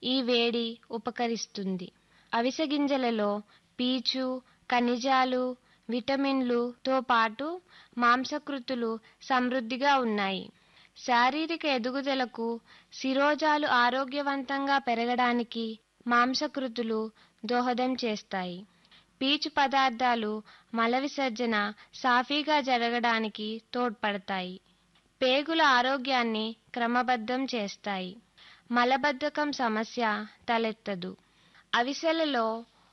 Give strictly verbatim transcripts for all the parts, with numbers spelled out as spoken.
ఈ వేడి ఉపకరిస్తుంది. అవిసె గింజలలో పీచు, ఖనిజాలు, విటమిన్లుతో పాటు మాంసకృతులు సమృద్ధిగా ఉన్నాయి. శారీరక ఎదుగుదలకు, శిరోజాలు ఆరోగ్యవంతంగా పెరగడానికి మాంసకృతులు దోహదం చేస్తాయి. పీచు పదార్థాలు మల విసర్జన సాఫీగా జరగడానికి తోడ్పడతాయి. పేగుల ఆరోగ్యాన్ని క్రమబద్ధం చేస్తాయి. మలబద్ధకం సమస్య తలెత్తదు. అవిసెలలో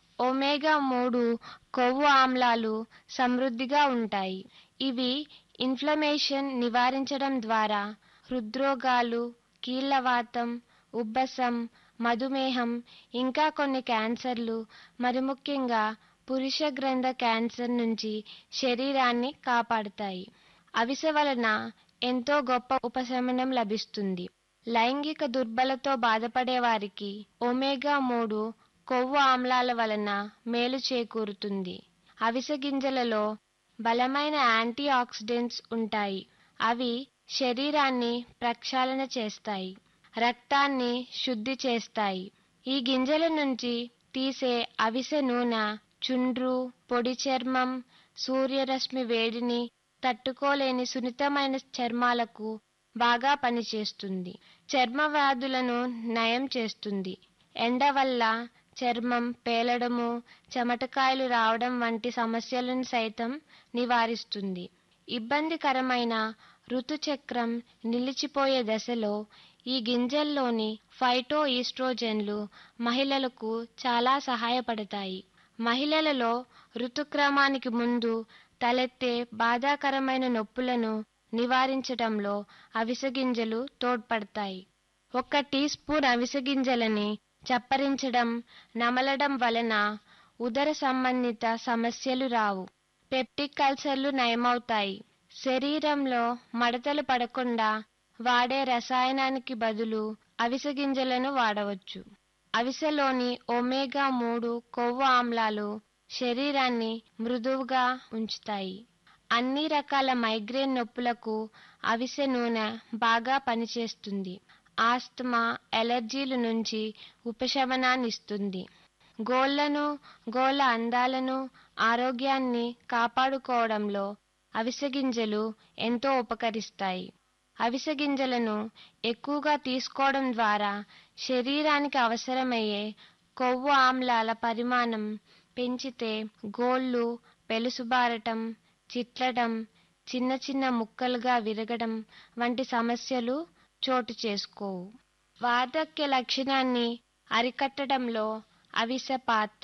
ఒమేగా మూడు కొవ్వు ఆమ్లాలు సమృద్ధిగా ఉంటాయి. ఇవి ఇన్ఫ్లమేషన్ నివారించడం ద్వారా హృద్రోగాలు, కీళ్లవాతం, ఉబ్బసం, మధుమేహం, ఇంకా కొన్ని క్యాన్సర్లు, మరి ముఖ్యంగా పురుష గ్రంథ క్యాన్సర్ నుంచి శరీరాన్ని కాపాడుతాయి. అవిసె వలన ఎంతో గొప్ప ఉపశమనం లభిస్తుంది. లైంగిక దుర్బలతో బాధపడే వారికి ఒమేగా మూడు కొవ్వు ఆమ్లాల వలన మేలు చేకూరుతుంది. అవిసె గింజలలో బలమైన యాంటీ ఆక్సిడెంట్స్ ఉంటాయి. అవి శరీరాన్ని ప్రక్షాళన చేస్తాయి, రక్తాన్ని శుద్ధి చేస్తాయి. ఈ గింజల నుంచి తీసే అవిసె నూనె చుండ్రు, పొడి చర్మం, సూర్యరశ్మి వేడిని తట్టుకోలేని సున్నితమైన చర్మాలకు బాగా పనిచేస్తుంది. చర్మ వ్యాధులను నయం చేస్తుంది. ఎండ వల్ల చర్మం పేలడము, చెమటకాయలు రావడం వంటి సమస్యలను సైతం నివారిస్తుంది. ఇబ్బందికరమైన ఋతుచక్రం నిలిచిపోయే దశలో ఈ గింజల్లోని ఫైటో ఈస్ట్రోజెన్లు మహిళలకు చాలా సహాయపడతాయి. మహిళలలో ఋతుక్రమానికి ముందు తలెత్తే బాధాకరమైన నొప్పులను నివారించడంలో అవిసె గింజలు తోడ్పడతాయి. ఒక్క టీ స్పూన్ అవిసె గింజలని చప్పరించడం, నమలడం వలన ఉదర సంబంధిత సమస్యలు రావు. పెప్టిక్ అల్సర్లు నయమవుతాయి. శరీరంలో మడతలు పడకుండా వాడే రసాయనానికి బదులు అవిసె గింజలను వాడవచ్చు. అవిసెలోని ఒమేగా మూడు కొవ్వు ఆమ్లాలు శరీరాన్ని మృదువుగా ఉంచుతాయి. అన్ని రకాల మైగ్రేన్ నొప్పులకు అవిసె నూనె బాగా పనిచేస్తుంది. ఆస్తమా, ఎలర్జీల నుంచి ఉపశమనాన్నిస్తుంది. గోళ్లను, గోళ్ల అందాలను, ఆరోగ్యాన్ని కాపాడుకోవడంలో అవిసె గింజలు ఎంతో ఉపకరిస్తాయి. అవిసె గింజలను ఎక్కువగా తీసుకోవడం ద్వారా శరీరానికి అవసరమయ్యే కొవ్వు ఆమ్లాల పరిమాణం పెంచితే గోళ్లు పెలుసుబారటం, చిట్లటం, చిన్న చిన్న ముక్కలుగా విరగడం వంటి సమస్యలు చోటు చేసుకోవు. వార్ధక్య లక్షణాన్ని అరికట్టడంలో అవిసె పాత్ర.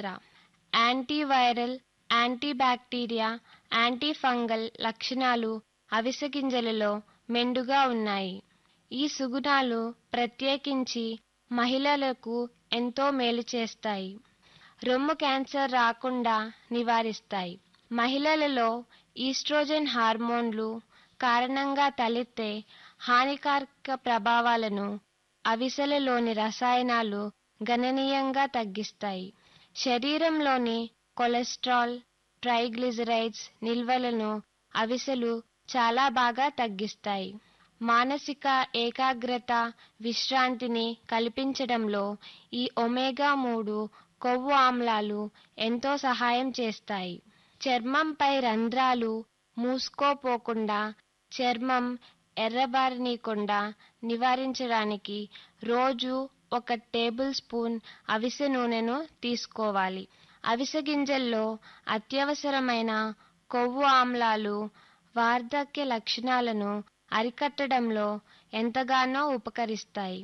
యాంటీవైరల్, యాంటీబ్యాక్టీరియా, యాంటీ ఫంగల్ లక్షణాలు అవిసె గింజలలో మెండుగా ఉన్నాయి. ఈ సుగుణాలు ప్రత్యేకించి మహిళలకు ఎంతో మేలు చేస్తాయి. రొమ్ము క్యాన్సర్ రాకుండా నివారిస్తాయి. మహిళలలో ఈస్ట్రోజెన్ హార్మోన్లు కారణంగా తలెత్తే హానికారక ప్రభావాలను అవిసెలలోని రసాయనాలు గణనీయంగా తగ్గిస్తాయి. శరీరంలోని కొలెస్ట్రాల్, ట్రైగ్లిజరైడ్స్ నిల్వలను అవిసెలు చాలా బాగా తగ్గిస్తాయి. మానసిక ఏకాగ్రత, విశ్రాంతిని కల్పించడంలో ఈ ఒమేగా మూడు కొవ్వు ఆమ్లాలు ఎంతో సహాయం చేస్తాయి. చర్మంపై రంధ్రాలు మూసుకోపోకుండా, చర్మం ఎర్రబారనీయకుండా నివారించడానికి రోజు ఒక టేబుల్ స్పూన్ అవిసె నూనెను తీసుకోవాలి. అవిసె గింజల్లో అత్యవసరమైన కొవ్వు ఆమ్లాలు వార్ధక్య లక్షణాలను అరికట్టడంలో ఎంతగానో ఉపకరిస్తాయి.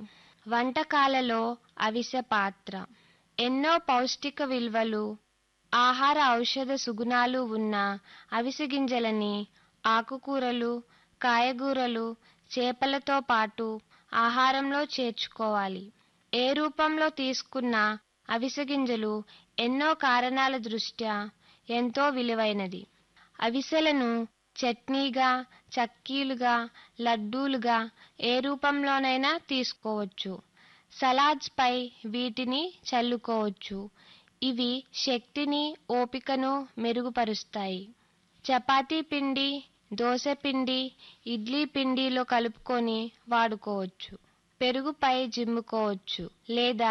వంటకాలలో అవిసె పాత్ర. ఎన్నో పౌష్టిక విలువలు, ఆహార ఔషధ సుగుణాలు ఉన్న అవిసె గింజలని ఆకుకూరలు, కాయగూరలు, చేపలతో పాటు ఆహారంలో చేర్చుకోవాలి. ఏ రూపంలో తీసుకున్న అవిసె గింజలు ఎన్నో కారణాల దృష్ట్యా ఎంతో విలువైనది. అవిసెలను చట్నీగా, చక్కీలుగా, లడ్డూలుగా ఏ రూపంలోనైనా తీసుకోవచ్చు. సలాడ్స్ పై వీటిని చల్లుకోవచ్చు. ఇవి శక్తిని, ఓపికను మెరుగుపరుస్తాయి. చపాతీ పిండి, దోశ పిండి, ఇడ్లీ పిండిలో కలుపుకొని వాడుకోవచ్చు. పెరుగుపై జిమ్ముకోవచ్చు లేదా